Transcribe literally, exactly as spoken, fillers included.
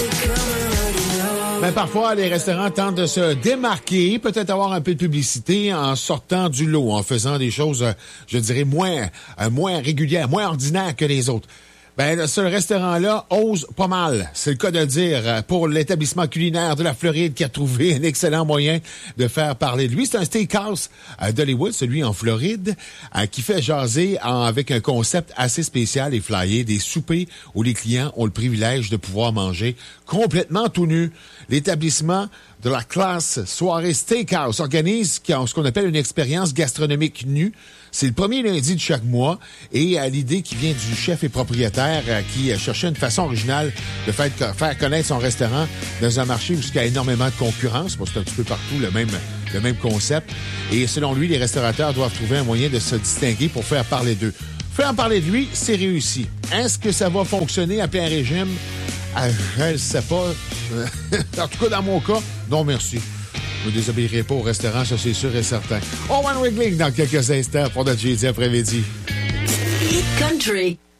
Ben, parfois, les restaurants tentent de se démarquer, peut-être avoir un peu de publicité en sortant du lot, en faisant des choses, je dirais, moins, moins régulières, moins ordinaires que les autres. Ben, ce restaurant-là ose pas mal. C'est le cas de le dire pour l'établissement culinaire de la Floride qui a trouvé un excellent moyen de faire parler de lui. C'est un steakhouse d'Hollywood, celui en Floride, qui fait jaser avec un concept assez spécial et flyé, des soupers où les clients ont le privilège de pouvoir manger complètement tout nu. L'établissement de la classe Soirée Steakhouse organise ce qu'on appelle une expérience gastronomique nue. C'est le premier lundi de chaque mois et à l'idée qui vient du chef et propriétaire euh, qui cherchait une façon originale de faire, faire connaître son restaurant dans un marché où il y a énormément de concurrence. Bon, c'est un petit peu partout le même, le même concept. Et selon lui, les restaurateurs doivent trouver un moyen de se distinguer pour faire parler d'eux. Faire parler de lui, c'est réussi. Est-ce que ça va fonctionner à plein régime? Ah, je ne sais pas. En tout cas, dans mon cas, non merci. Je ne désobéirai pas au restaurant, ça c'est sûr et certain. On va Wrigley dans quelques instants pour notre jeudi après-midi. Hit Country.